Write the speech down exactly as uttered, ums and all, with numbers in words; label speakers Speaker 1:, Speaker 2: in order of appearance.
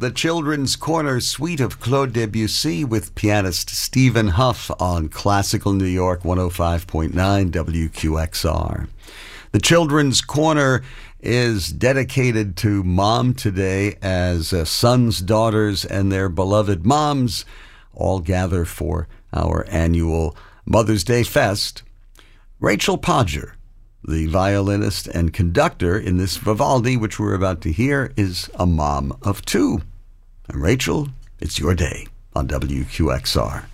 Speaker 1: the Children's Corner Suite of Claude Debussy with pianist Stephen Huff on Classical New York one oh five point nine W Q X R. The Children's Corner is dedicated to Mom today as uh, sons, daughters, and their beloved moms all gather for our annual Mother's Day Fest. Rachel Podger, the violinist and conductor in this Vivaldi, which we're about to hear, is a mom of two. And Rachel, it's your day on W Q X R.